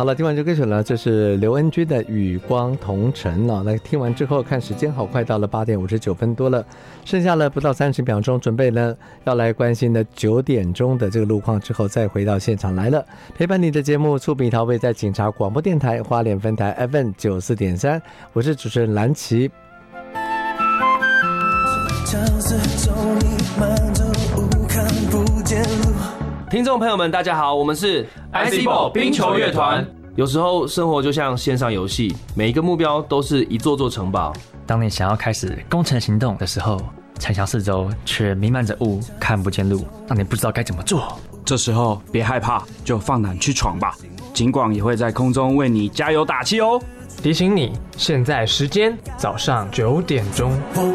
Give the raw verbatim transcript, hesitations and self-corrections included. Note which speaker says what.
Speaker 1: 好了，听完这歌曲呢，这是刘恩君的《与光同尘》了。那听完之后，看时间好快，到了八点五十九分多了，剩下了不到三十秒钟，准备呢要来关心的九点钟的这个路况之后，再回到现场来了。陪伴你的节目触笔桃位在警察广播电台花莲分台 F M 九四点三，我是主持人蓝琪。
Speaker 2: 听众朋友们大家好，我们是 I C Ball 冰球乐团。有时候生活就像线上游戏，每一个目标都是一座座城堡。
Speaker 3: 当你想要开始攻城行动的时候，城墙四周却弥漫着雾，看不见路，让你不知道该怎么做。
Speaker 4: 这时候别害怕，就放胆去闯吧，警广也会在空中为你加油打气哦。
Speaker 5: 提醒你，现在时间早上九点钟。